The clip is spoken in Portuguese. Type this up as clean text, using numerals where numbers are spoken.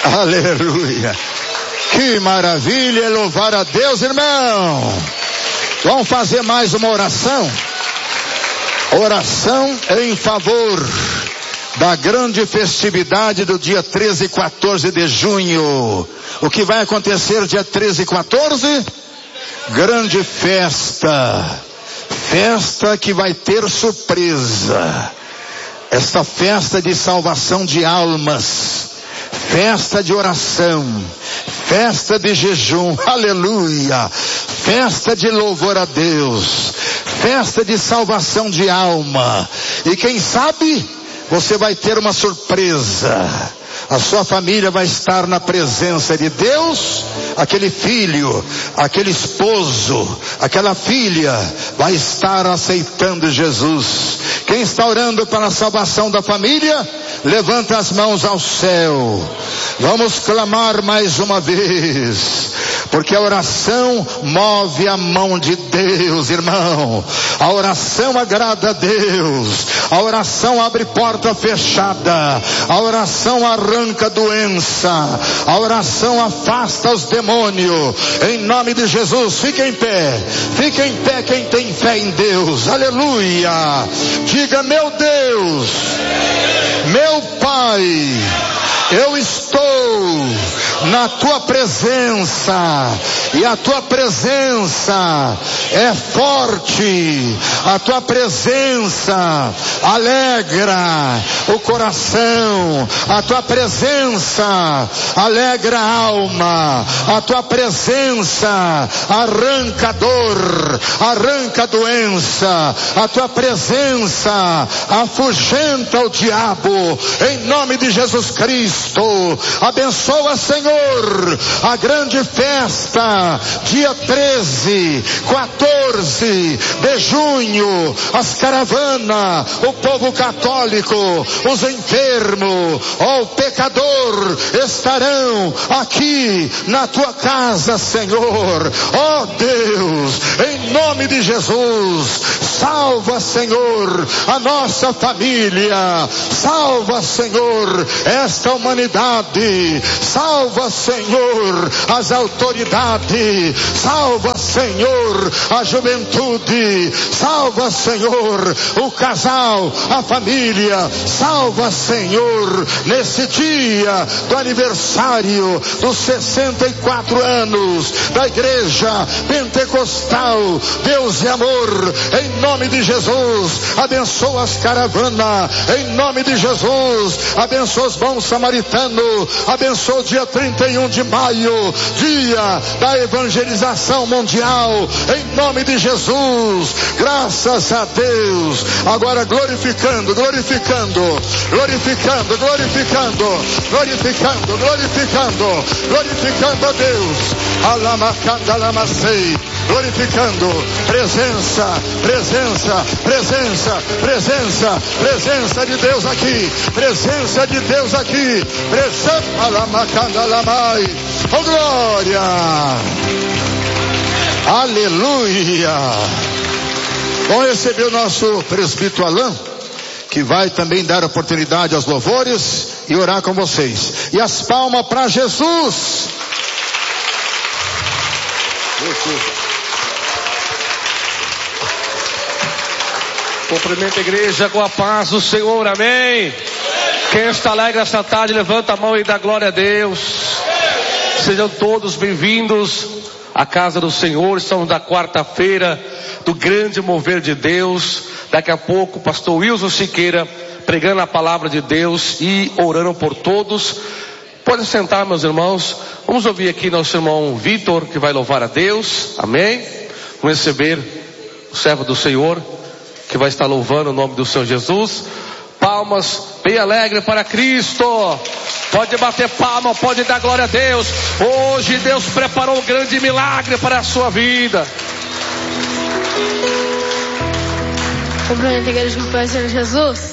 Aleluia. Que maravilha, louvar a Deus, irmão. Vamos fazer mais uma oração. Oração em favor da grande festividade do dia 13 e 14 de junho. O que vai acontecer dia 13 e 14? Grande festa. Festa que vai ter surpresa. Esta festa de salvação de almas. Festa de oração. Festa de jejum. Aleluia. Festa de louvor a Deus. Festa de salvação de alma. E quem sabe, você vai ter uma surpresa. A sua família vai estar na presença de Deus. Aquele filho, aquele esposo, aquela filha vai estar aceitando Jesus. Quem está orando para a salvação da família, levanta as mãos ao céu. Vamos clamar mais uma vez, porque a oração move a mão de Deus, irmão. A oração agrada a Deus. A oração abre porta fechada. A oração arranca doença. A oração afasta os demônios. Em nome de Jesus, fique em pé. Fique em pé quem tem fé em Deus. Aleluia. Diga: meu Deus, meu Pai, eu estou na tua presença, e a tua presença é forte, a tua presença alegra o coração, a tua presença alegra a alma, a tua presença arranca a dor, arranca a doença, a tua presença afugenta o diabo. Em nome de Jesus Cristo, abençoa, Senhor, a grande festa, dia 13, 14 de junho, as caravanas, o povo católico, os enfermos, o pecador estarão aqui na tua casa, Senhor. Oh Deus, em nome de Jesus, salva, Senhor, a nossa família, salva, Senhor, esta humanidade, salva, Senhor, as autoridades, salva, Senhor, a juventude, salva, Senhor, o casal, a família, salva, Senhor, nesse dia do aniversário dos 64 anos da Igreja Pentecostal Deus e Amor. Em nome de Jesus, abençoa as caravanas, em nome de Jesus, abençoa os bons samaritanos, abençoa o dia 31 de maio, dia da evangelização mundial, em nome de Jesus, graças a Deus. Agora glorificando, glorificando, glorificando, glorificando, glorificando, glorificando, glorificando a Deus. Alamacanda lamacei, glorificando, presença, presença, presença, presença, presença de Deus aqui, presença de Deus aqui, presença, alamacanda lamai, oh glória, aleluia. Vamos receber o nosso presbítero Alain, que vai também dar oportunidade aos louvores e orar com vocês. E as palmas para Jesus. Cumprimento a igreja com a paz do Senhor, amém. Quem está alegre esta tarde, levanta a mão e dá glória a Deus. Sejam todos bem-vindos à casa do Senhor. Estamos na quarta-feira do grande mover de Deus. Daqui a pouco o pastor Wilson Siqueira pregando a palavra de Deus e orando por todos. Pode sentar, meus irmãos. Vamos ouvir aqui nosso irmão Vitor, que vai louvar a Deus, amém. Vamos receber o servo do Senhor, que vai estar louvando o nome do Senhor Jesus. Palmas bem alegre para Cristo. Pode bater palma, pode dar glória a Deus. Hoje Deus preparou um grande milagre para a sua vida. Cumprimento a igreja com o Senhor Jesus.